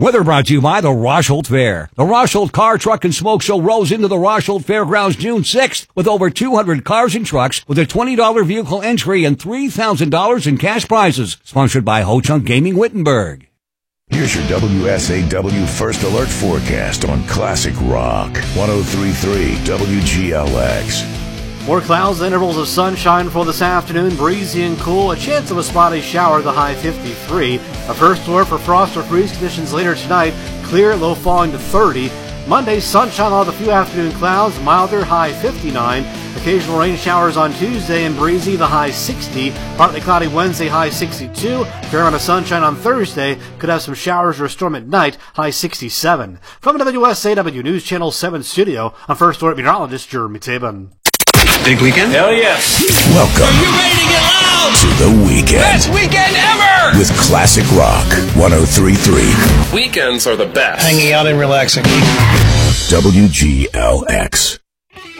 Weather brought to you by the Rosholt Fair. The Rosholt Car, Truck, and Smoke Show rolls into the Rosholt Fairgrounds June 6th with over 200 cars and trucks with a $20 vehicle entry and $3,000 in cash prizes. Sponsored by Ho Chunk Gaming Wittenberg. Here's your WSAW First Alert forecast on Classic Rock 103.3 WGLX. More clouds, intervals of sunshine for this afternoon, breezy and cool, a chance of a spotty shower, the high 53. A first alert for frost or freeze conditions later tonight, clear, low falling to 30. Monday, sunshine on a few afternoon clouds, milder, high 59. Occasional rain showers on Tuesday and breezy, the high 60. Partly cloudy Wednesday, high 62. Fair amount of sunshine on Thursday, could have some showers or a storm at night, high 67. From the WSAW News Channel 7 studio, I'm First Alert meteorologist Jeremy Tabin. Big weekend? Hell yes. Welcome. Are you ready to get loud? To the weekend. Best weekend ever! With Classic Rock 103.3. Weekends are the best. Hanging out and relaxing. WGLX.